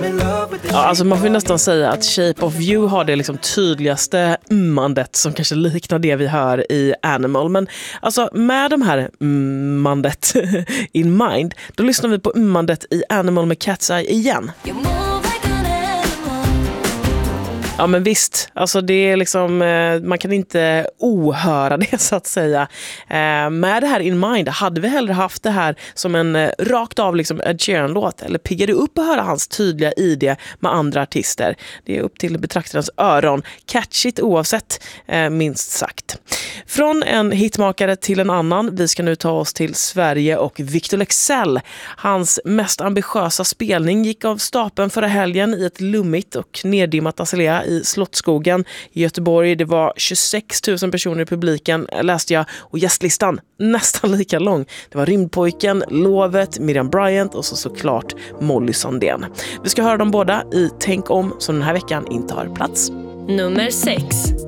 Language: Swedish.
Ja, alltså man får nästan säga att Shape of You har det liksom tydligaste mandet som kanske liknar det vi hör i Animal. Men alltså med de här mandet in mind, då lyssnar vi på mandet i Animal med Cat's Eye igen. Ja men visst, alltså det är liksom, man kan inte ohöra det så att säga. Med det här in mind hade vi hellre haft det här som en rakt av liksom Ed Sheeran-låt, eller piggade upp att höra hans tydliga idé med andra artister. Det är upp till betraktarens öron, catchigt oavsett, minst sagt. Från en hitmakare till en annan, vi ska nu ta oss till Sverige och Victor Leksell. Hans mest ambitiösa spelning gick av stapeln förra helgen i ett lummigt och neddimmat Azalea i Slottsskogen i Göteborg. Det var 26 000 personer i publiken, läste jag, och gästlistan nästan lika lång. Det var Rymdpojken, Lovet, Miriam Bryant och såklart Molly Sandén. Vi ska höra dem båda i Tänk om, som den här veckan inte har plats. Nummer 6.